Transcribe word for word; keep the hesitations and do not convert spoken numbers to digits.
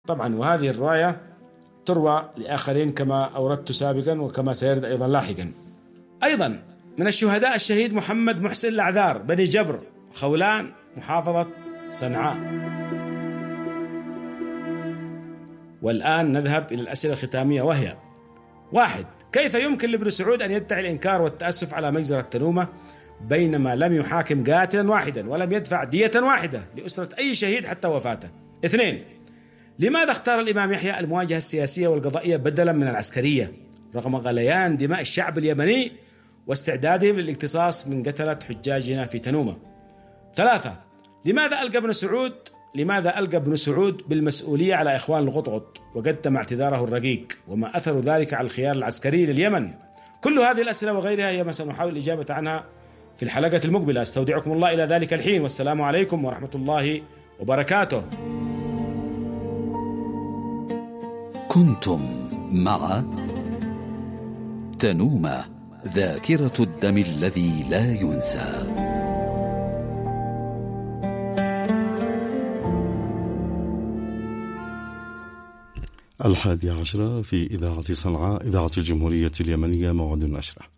طبعا، وهذه الرواية تروى لآخرين كما أوردت سابقا وكما سيرد أيضا لاحقا. أيضا من الشهداء الشهيد محمد محسن الأعذار بني جبر خولان محافظة صنعاء. والآن نذهب إلى الأسئلة الختامية، وهي: واحد، كيف يمكن لابن سعود أن يدعي الإنكار والتأسف على مجزرة تنومة بينما لم يحاكم قاتلا واحدا ولم يدفع دية واحدة لأسرة أي شهيد حتى وفاته؟ اثنين، لماذا اختار الإمام يحيى المواجهة السياسية والقضائية بدلا من العسكرية رغم غليان دماء الشعب اليمني واستعدادهم للاقتصاص من قتلة حجاجنا في تنومة؟ ثلاثة، لماذا ألقى ابن سعود لماذا ألقى ابن سعود بالمسؤولية على إخوان الغطغط وقدم اعتذاره الرقيق، وما أثر ذلك على الخيار العسكري لليمن؟ كل هذه الأسئلة وغيرها هي ما سنحاول الإجابة عنها في الحلقة المقبلة. استودعكم الله إلى ذلك الحين، والسلام عليكم ورحمة الله وبركاته. كنتم مع تنومة، ذاكرة الدم الذي لا ينسى. الحادي عشر في إذاعة صنعاء، إذاعة الجمهورية اليمنية، موعد النشرة.